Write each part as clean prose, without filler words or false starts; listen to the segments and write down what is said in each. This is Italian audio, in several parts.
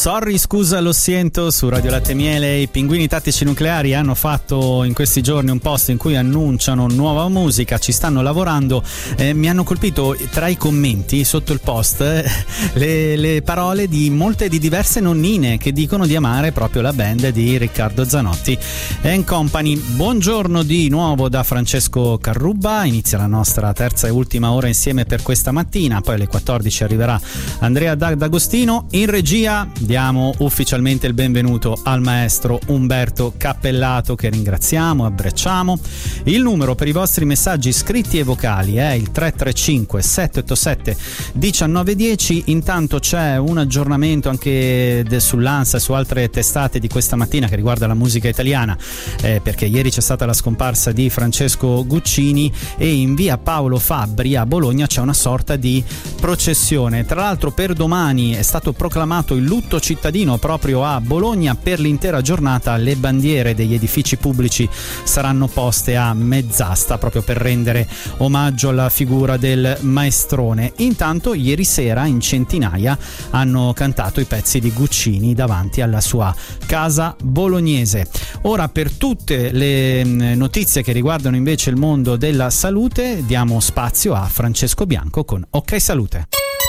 Sorry, scusa, lo siento su Radio Latte Miele. I Pinguini Tattici Nucleari hanno fatto in questi giorni un post in cui annunciano nuova musica, ci stanno lavorando. Mi hanno colpito tra i commenti sotto il post le parole di molte di diverse nonnine che dicono di amare proprio la band di Riccardo Zanotti and Company. Buongiorno di nuovo da Francesco Carrubba. Inizia la nostra terza e ultima ora insieme per questa mattina, poi alle 14 arriverà Andrea D'Agostino. In regia diamo ufficialmente il benvenuto al maestro Umberto Cappellato, che ringraziamo, abbracciamo. Il numero per i vostri messaggi scritti e vocali è il 335 787 1910. Intanto c'è un aggiornamento anche sull'Ansa e su altre testate di questa mattina che riguarda la musica italiana, perché ieri c'è stata la scomparsa di Francesco Guccini e in via Paolo Fabbri a Bologna c'è una sorta di processione. Tra l'altro per domani è stato proclamato il lutto cittadino proprio a Bologna. Per l'intera giornata le bandiere degli edifici pubblici saranno poste a mezz'asta proprio per rendere omaggio alla figura del maestrone. Intanto ieri sera in centinaia hanno cantato i pezzi di Guccini davanti alla sua casa bolognese. Ora, per tutte le notizie che riguardano invece il mondo della salute, diamo spazio a Francesco Bianco con Ok Salute.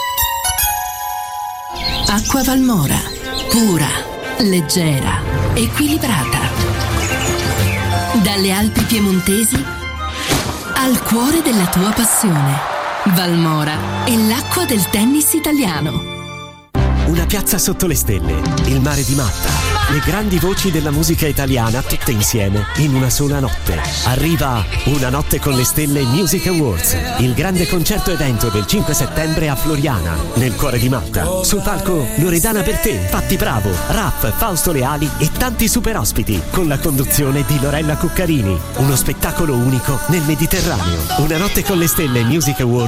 Acqua Valmora, pura, leggera, equilibrata. Dalle Alpi piemontesi al cuore della tua passione. Valmora è l'acqua del tennis italiano. Una piazza sotto le stelle, il mare di Malta, le grandi voci della musica italiana tutte insieme in una sola notte. Arriva Una notte con le stelle Music Awards, il grande concerto evento del 5 settembre a Floriana, nel cuore di Malta. Sul palco Loredana Bertè, Patti Bravo, Raff, Fausto Leali e tanti super ospiti, con la conduzione di Lorella Cuccarini. Uno spettacolo unico nel Mediterraneo. Una notte con le stelle Music Awards